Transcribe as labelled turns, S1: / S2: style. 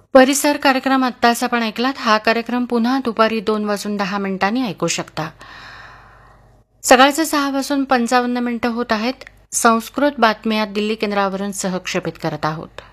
S1: परिसर कार्यक्रम आत्ताच आपण ऐकलात. हा कार्यक्रम पुन्हा दुपारी 2:10 ऐकू शकता. सकाळचे 6:55 होत आहेत. संस्कृत बातम्या दिल्ली केंद्रावरून सहक्षेपित करत आहोत.